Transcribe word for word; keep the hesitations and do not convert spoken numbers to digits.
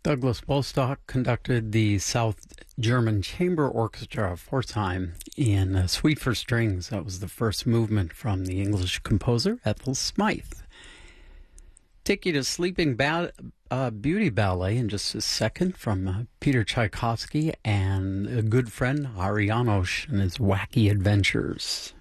Douglas Bostock conducted the South German Chamber Orchestra of Pforzheim in a Suite for Strings. That was the first movement from the English composer Ethel Smythe. Take you to Sleeping ba- uh, Beauty Ballet in just a second from uh, Peter Tchaikovsky and a good friend Ari Janos and his wacky adventures.